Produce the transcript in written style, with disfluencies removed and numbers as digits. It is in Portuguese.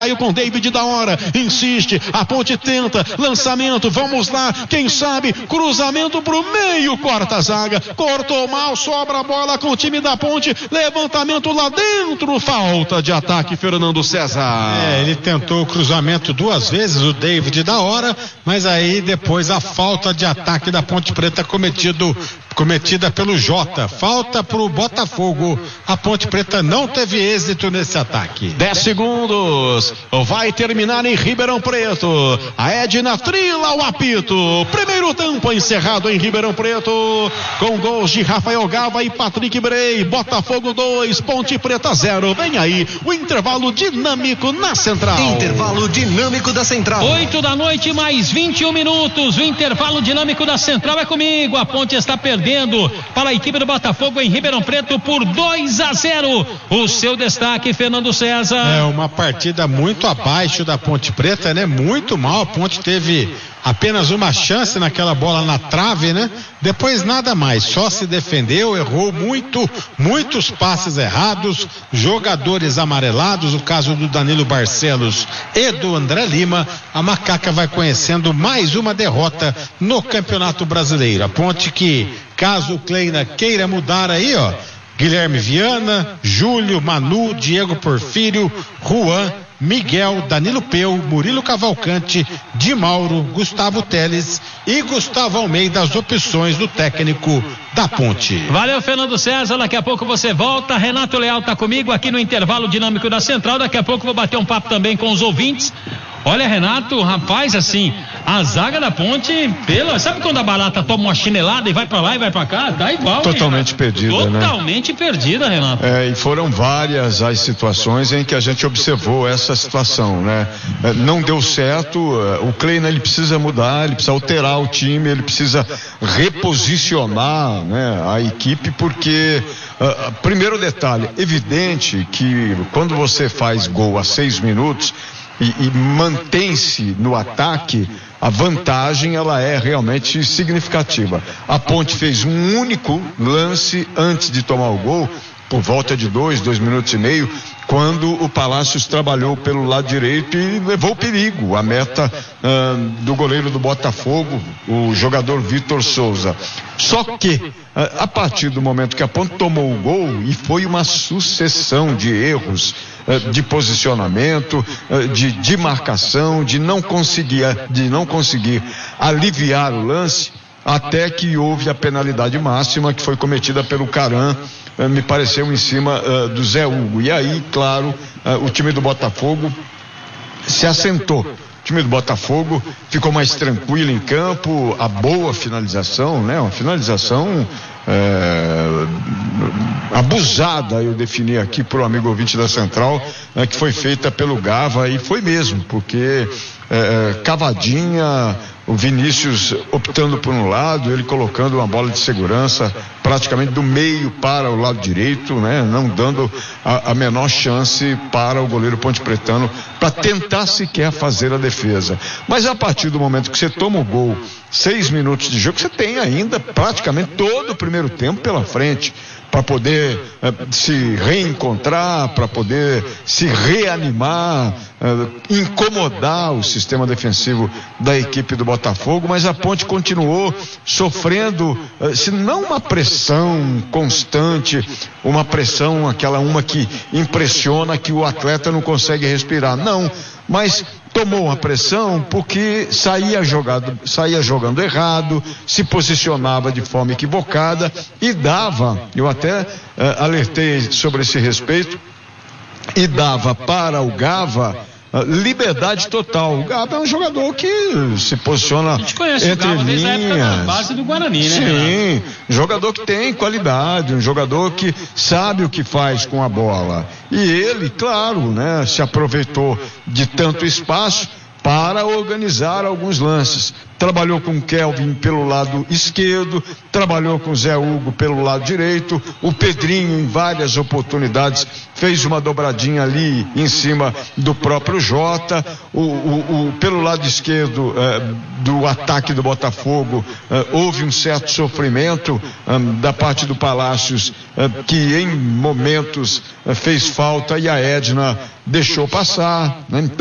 Caiu com David da hora, insiste, a Ponte tenta, lançamento, vamos lá, quem sabe, cruzamento pro meio, corta a zaga, cortou mal, sobra a bola com o time da Ponte, levantamento lá dentro, falta de ataque, Fernando César. Ele tentou o cruzamento 2 vezes, o David da hora, mas aí depois a falta de ataque da Ponte Preta cometida pelo Jota, falta pro Botafogo, a Ponte Preta não teve êxito nesse ataque. 10 segundos, vai terminar em Ribeirão Preto, a Edna trila o apito, primeiro tempo encerrado em Ribeirão Preto, com gols de Rafael Gava e Patrick Brey, Botafogo 2, Ponte Preta 0, vem aí o intervalo dinâmico na Central. Intervalo dinâmico da Central. 8 da noite mais 21 minutos, o intervalo dinâmico da Central é comigo, a Ponte está perdendo para a equipe do Botafogo em Ribeirão Preto por 2-0, o seu destaque, Fernando César. É uma partida muito abaixo da Ponte Preta, né? Muito mal, a Ponte teve apenas uma chance naquela bola na trave, né? Depois nada mais, só se defendeu, errou muitos passes errados, jogadores amarelados, o caso do Danilo Barcelos e do André Lima. A Macaca vai conhecendo mais uma derrota no Campeonato Brasileiro. A Ponte que, caso o Kleina queira mudar aí, ó, Guilherme Viana, Júlio, Manu, Diego Porfírio, Juan, Miguel, Danilo Peu, Murilo Cavalcante, Di Mauro, Gustavo Teles e Gustavo Almeida, as opções do técnico da Ponte. Valeu, Fernando César, daqui a pouco você volta. Renato Leal tá comigo aqui no intervalo dinâmico da Central, daqui a pouco vou bater um papo também com os ouvintes. Olha, Renato, rapaz, assim, a zaga da Ponte, sabe quando a barata toma uma chinelada e vai pra lá e vai pra cá? Tá igual. Totalmente perdida, Totalmente perdida, Renato. E foram várias as situações em que a gente observou essa situação, né? Não deu certo, o Kleina, ele precisa mudar, ele precisa alterar o time, ele precisa reposicionar, né, a equipe, porque primeiro detalhe, evidente que quando você faz gol a 6 minutos e mantém-se no ataque, a vantagem ela é realmente significativa. A Ponte fez um único lance antes de tomar o gol, por volta de 2 minutos e meio, quando o Palácios trabalhou pelo lado direito e levou perigo a meta do goleiro do Botafogo, o jogador Vitor Souza. Só que a partir do momento que a Ponte tomou o gol, e foi uma sucessão de erros, de posicionamento, de marcação, de não conseguir aliviar o lance, até que houve a penalidade máxima que foi cometida pelo Caran, me pareceu em cima do Zé Hugo. E aí, claro, o time do Botafogo se assentou. O time do Botafogo ficou mais tranquilo em campo, a boa finalização, né? Uma finalização abusada, eu defini aqui para o amigo ouvinte da Central, que foi feita pelo Gava, e foi mesmo, porque cavadinha, o Vinícius optando por um lado, ele colocando uma bola de segurança praticamente do meio para o lado direito, né? Não dando a menor chance para o goleiro pontepretano para tentar sequer fazer a defesa. Mas a partir do momento que você toma o gol, 6 minutos de jogo, você tem ainda praticamente todo o primeiro tempo pela frente para poder se reencontrar, para poder se reanimar, incomodar o sistema defensivo da equipe do Botafogo, mas a Ponte continuou sofrendo, se não uma pressão constante, uma pressão, uma que impressiona, que o atleta não consegue respirar, não, mas tomou uma pressão porque saía jogando errado, se posicionava de forma equivocada e dava, eu até alertei sobre esse respeito, e dava para o Gava liberdade total. O Gava é um jogador que se posiciona entre linhas. Desde a época da base do Guarani, né? Sim, jogador que tem qualidade, um jogador que sabe o que faz com a bola. E ele, claro, né, se aproveitou de tanto espaço, para organizar alguns lances. Trabalhou com o Kelvin pelo lado esquerdo, trabalhou com o Zé Hugo pelo lado direito, o Pedrinho em várias oportunidades fez uma dobradinha ali em cima do próprio Jota, pelo lado esquerdo do ataque do Botafogo houve um certo sofrimento da parte do Palácios, que em momentos fez falta e a Edna deixou passar, né?